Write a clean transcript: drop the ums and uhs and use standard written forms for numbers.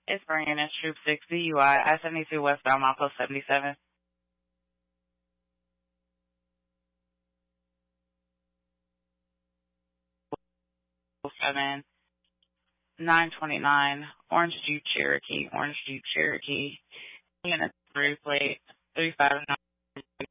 It's bringing in Troop 6 DUI, I-72 westbound, mile post 77. 929, Orange Jeep Cherokee, Unit 3 plate 359.